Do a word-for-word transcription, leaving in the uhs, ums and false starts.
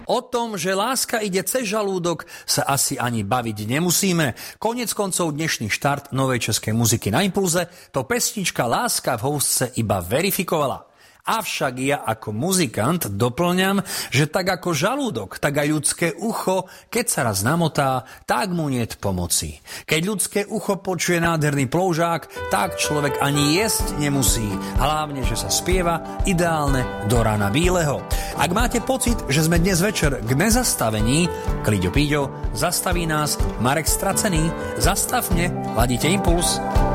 O tom, že láska ide cez žalúdok, sa asi ani baviť nemusíme. Koniec koncov dnešný štart novej českej muziky na Impulze to pesnička Láska v housce iba verifikovala. Avšak ja ako muzikant doplňam, že tak ako žalúdok, tak aj ľudské ucho, keď sa raz namotá, tak mu niet pomoci. Keď ľudské ucho počuje nádherný ploužák, tak človek ani jesť nemusí. Hlavne, že sa spieva ideálne do rána bíleho. Ak máte pocit, že sme dnes večer k nezastavení, Kliďo Píďo, zastaví nás Marek Stracený. Zastavne, ladíte Impuls.